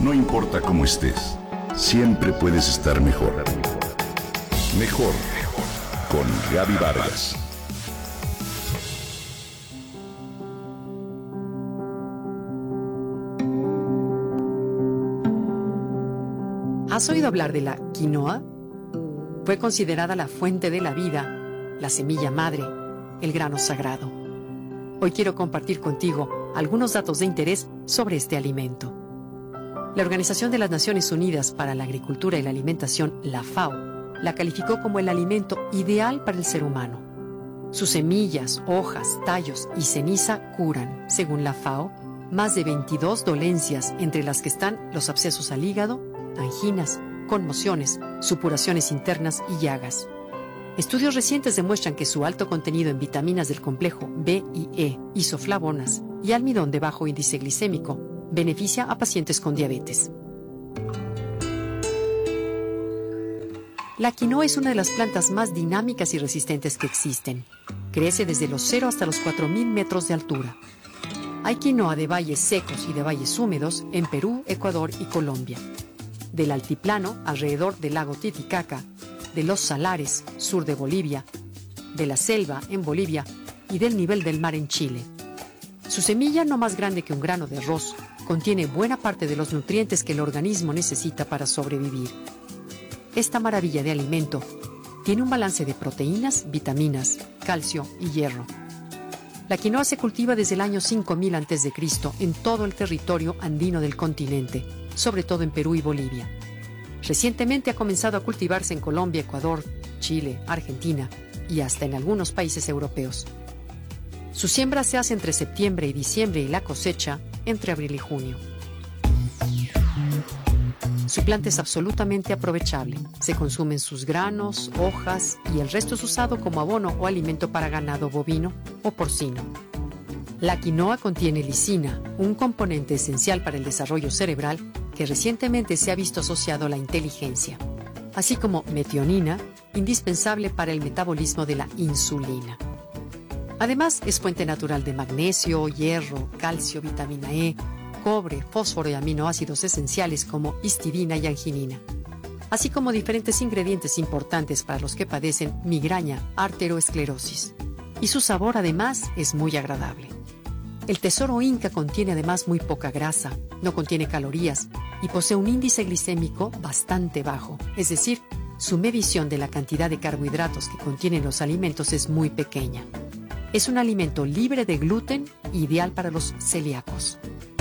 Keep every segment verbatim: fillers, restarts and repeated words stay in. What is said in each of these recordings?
No importa cómo estés, siempre puedes estar mejor. Mejor, mejor. Con Gaby Vargas. ¿Has oído hablar de la quinoa? Fue considerada la fuente de la vida, la semilla madre, el grano sagrado. Hoy quiero compartir contigo algunos datos de interés sobre este alimento. La Organización de las Naciones Unidas para la Agricultura y la Alimentación, la FAO, la calificó como el alimento ideal para el ser humano. Sus semillas, hojas, tallos y ceniza curan, según la FAO, más de veintidós dolencias, entre las que están los abscesos al hígado, anginas, conmociones, supuraciones internas y llagas. Estudios recientes demuestran que su alto contenido en vitaminas del complejo B y E, isoflavonas y almidón de bajo índice glicémico beneficia a pacientes con diabetes. La quinoa es una de las plantas más dinámicas y resistentes que existen. Crece desde los cero hasta los cuatro mil metros de altura. Hay quinoa de valles secos y de valles húmedos en Perú, Ecuador y Colombia. Del altiplano, alrededor del lago Titicaca, de los salares, sur de Bolivia, de la selva, en Bolivia, y del nivel del mar en Chile. Su semilla, no más grande que un grano de arroz, contiene buena parte de los nutrientes que el organismo necesita para sobrevivir. Esta maravilla de alimento tiene un balance de proteínas, vitaminas, calcio y hierro. La quinoa se cultiva desde el año cinco mil antes de Cristo en todo el territorio andino del continente, sobre todo en Perú y Bolivia. Recientemente ha comenzado a cultivarse en Colombia, Ecuador, Chile, Argentina y hasta en algunos países europeos. Su siembra se hace entre septiembre y diciembre y la cosecha entre abril y junio. Su planta es absolutamente aprovechable. Se consumen sus granos, hojas y el resto es usado como abono o alimento para ganado bovino o porcino. La quinoa contiene lisina, un componente esencial para el desarrollo cerebral que recientemente se ha visto asociado a la inteligencia, así como metionina, indispensable para el metabolismo de la insulina. Además, es fuente natural de magnesio, hierro, calcio, vitamina E, cobre, fósforo y aminoácidos esenciales como histidina y arginina, así como diferentes ingredientes importantes para los que padecen migraña, arteriosclerosis. Y su sabor, además, es muy agradable. El tesoro inca contiene además muy poca grasa, no contiene calorías y posee un índice glicémico bastante bajo, es decir, su medición de la cantidad de carbohidratos que contienen los alimentos es muy pequeña. Es un alimento libre de gluten, ideal para los celíacos.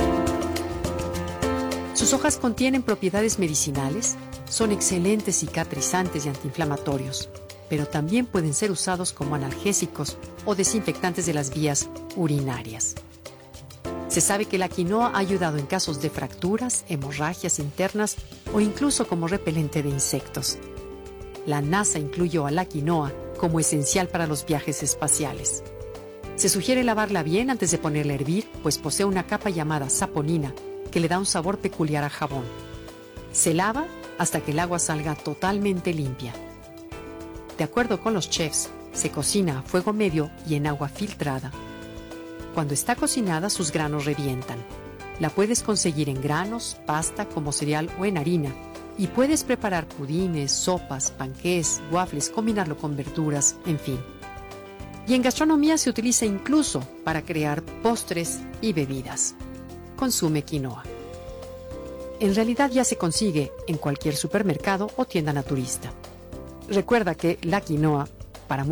Sus hojas contienen propiedades medicinales, son excelentes cicatrizantes y antiinflamatorios, pero también pueden ser usados como analgésicos o desinfectantes de las vías urinarias. Se sabe que la quinoa ha ayudado en casos de fracturas, hemorragias internas o incluso como repelente de insectos. La NASA incluyó a la quinoa como esencial para los viajes espaciales. Se sugiere lavarla bien antes de ponerla a hervir, pues posee una capa llamada saponina que le da un sabor peculiar a jabón. Se lava hasta que el agua salga totalmente limpia. De acuerdo con los chefs, se cocina a fuego medio y en agua filtrada. Cuando está cocinada, sus granos revientan. La puedes conseguir en granos, pasta, como cereal o en harina. Y puedes preparar pudines, sopas, panqués, waffles, combinarlo con verduras, en fin. Y en gastronomía se utiliza incluso para crear postres y bebidas. Consume quinoa. En realidad ya se consigue en cualquier supermercado o tienda naturista. Recuerda que la quinoa